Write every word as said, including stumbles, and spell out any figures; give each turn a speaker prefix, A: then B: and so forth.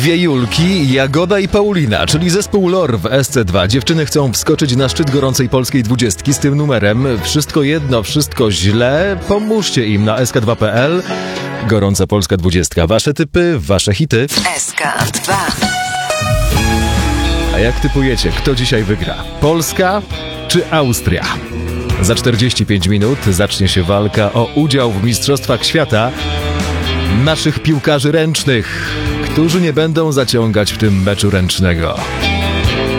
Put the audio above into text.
A: Dwie Julki, Jagoda i Paulina, czyli zespół Lore w S C dwa. Dziewczyny chcą wskoczyć na szczyt gorącej polskiej dwudziestki z tym numerem. Wszystko jedno, wszystko źle. Pomóżcie im na S K dwa kropka P L. Gorąca polska dwudziestka. Wasze typy, wasze hity.
B: S K dwa.
A: A jak typujecie, kto dzisiaj wygra? Polska czy Austria? Za czterdzieści pięć minut zacznie się walka o udział w Mistrzostwach Świata naszych piłkarzy ręcznych, którzy nie będą zaciągać w tym meczu ręcznego.